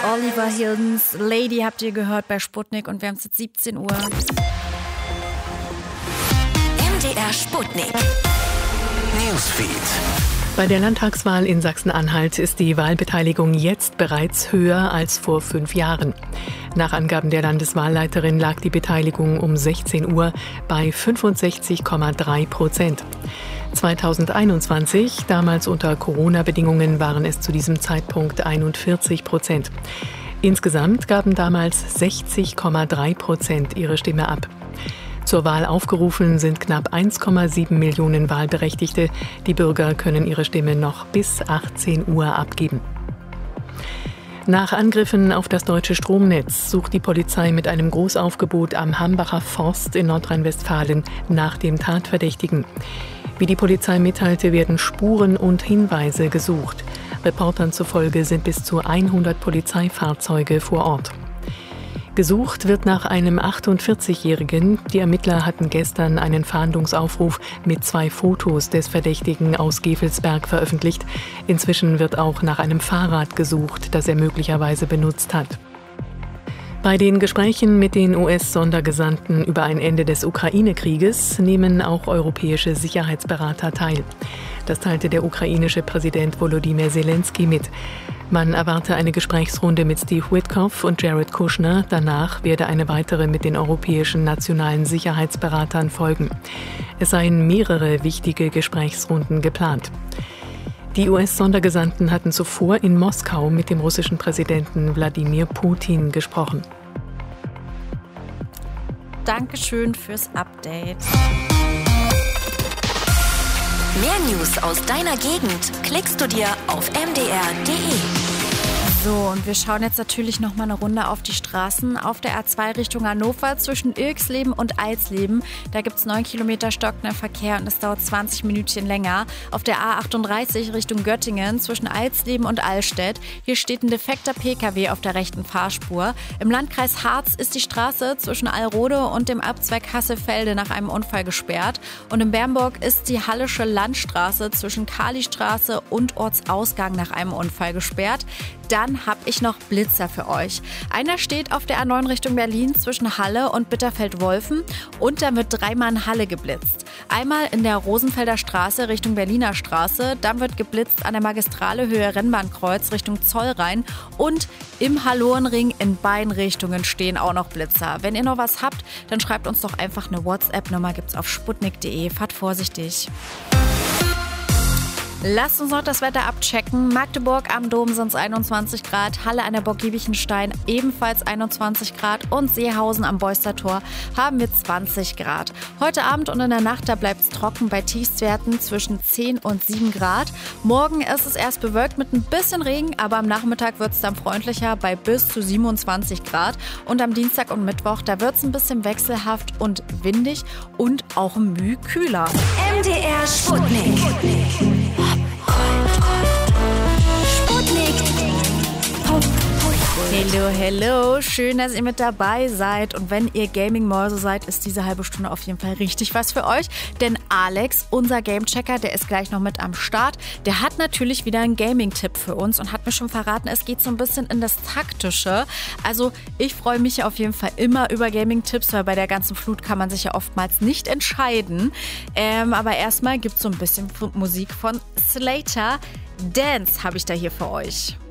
Oliver Heldens Lady habt ihr gehört bei Sputnik und wir haben es jetzt 17 Uhr. MDR Sputnik. Newsfeed. Bei der Landtagswahl in Sachsen-Anhalt ist die Wahlbeteiligung jetzt bereits höher als vor 5 Jahren. Nach Angaben der Landeswahlleiterin lag die Beteiligung um 16 Uhr bei 65,3%. 2021, damals unter Corona-Bedingungen, waren es zu diesem Zeitpunkt 41%. Insgesamt gaben damals 60,3% ihre Stimme ab. Zur Wahl aufgerufen sind knapp 1,7 Millionen Wahlberechtigte. Die Bürger können ihre Stimme noch bis 18 Uhr abgeben. Nach Angriffen auf das deutsche Stromnetz sucht die Polizei mit einem Großaufgebot am Hambacher Forst in Nordrhein-Westfalen nach dem Tatverdächtigen. Wie die Polizei mitteilte, werden Spuren und Hinweise gesucht. Reportern zufolge sind bis zu 100 Polizeifahrzeuge vor Ort. Gesucht wird nach einem 48-Jährigen. Die Ermittler hatten gestern einen Fahndungsaufruf mit 2 Fotos des Verdächtigen aus Gevelsberg veröffentlicht. Inzwischen wird auch nach einem Fahrrad gesucht, das er möglicherweise benutzt hat. Bei den Gesprächen mit den US-Sondergesandten über ein Ende des Ukraine-Krieges nehmen auch europäische Sicherheitsberater teil. Das teilte der ukrainische Präsident Volodymyr Zelensky mit. Man erwarte eine Gesprächsrunde mit Steve Witkoff und Jared Kushner. Danach werde eine weitere mit den europäischen nationalen Sicherheitsberatern folgen. Es seien mehrere wichtige Gesprächsrunden geplant. Die US-Sondergesandten hatten zuvor in Moskau mit dem russischen Präsidenten Wladimir Putin gesprochen. Dankeschön fürs Update. Mehr News aus deiner Gegend klickst du dir auf mdr.de. So, und wir schauen jetzt natürlich noch mal eine Runde auf die Straßen. Auf der A2 Richtung Hannover zwischen Ilksleben und Alsleben. Da gibt es 9 Kilometer stockenden Verkehr und es dauert 20 Minütchen länger. Auf der A38 Richtung Göttingen zwischen Alsleben und Allstedt. Hier steht ein defekter PKW auf der rechten Fahrspur. Im Landkreis Harz ist die Straße zwischen Allrode und dem Abzweig Hasselfelde nach einem Unfall gesperrt. Und in Bernburg ist die Hallische Landstraße zwischen Kalistraße und Ortsausgang nach einem Unfall gesperrt. Dann habe ich noch Blitzer für euch. Einer steht auf der A9 Richtung Berlin zwischen Halle und Bitterfeld-Wolfen und da wird 3-mal in Halle geblitzt. Einmal in der Rosenfelder Straße Richtung Berliner Straße, dann wird geblitzt an der Magistrale Höhe Rennbahnkreuz Richtung Zollrhein und im Hallorenring in beiden Richtungen stehen auch noch Blitzer. Wenn ihr noch was habt, dann schreibt uns doch einfach eine WhatsApp-Nummer, gibt's auf sputnik.de. Fahrt vorsichtig. Lasst uns noch das Wetter abchecken. Magdeburg am Dom sind es 21 Grad, Halle an der Burg Giebichenstein ebenfalls 21 Grad und Seehausen am Beustertor haben wir 20 Grad. Heute Abend und in der Nacht, da bleibt es trocken bei Tiefstwerten zwischen 10 und 7 Grad. Morgen ist es erst bewölkt mit ein bisschen Regen, aber am Nachmittag wird es dann freundlicher bei bis zu 27 Grad. Und am Dienstag und Mittwoch, da wird es ein bisschen wechselhaft und windig und auch ein Mühe kühler. MDR Sputnik. Hello, hello. Schön, dass ihr mit dabei seid. Und wenn ihr Gaming-Mäuse seid, ist diese halbe Stunde auf jeden Fall richtig was für euch. Denn Alex, unser Gamechecker, der ist gleich noch mit am Start. Der hat natürlich wieder einen Gaming-Tipp für uns und hat mir schon verraten, es geht so ein bisschen in das Taktische. Also ich freue mich auf jeden Fall immer über Gaming-Tipps, weil bei der ganzen Flut kann man sich ja oftmals nicht entscheiden. Aber erstmal gibt es so ein bisschen Musik von Slater. Dance habe ich da hier für euch.